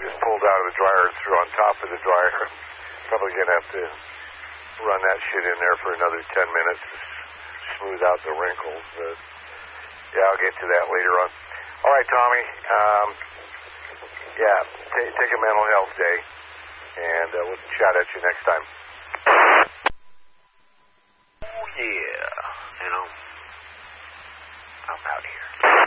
just pulled out of the dryer and threw on top of the dryer. Probably going to have to run that shit in there for another 10 minutes to smooth out the wrinkles. But, yeah, I'll get to that later on. All right, Tommy. Yeah, take a mental health day, and we'll chat at you next time. Oh, yeah. I'm out here.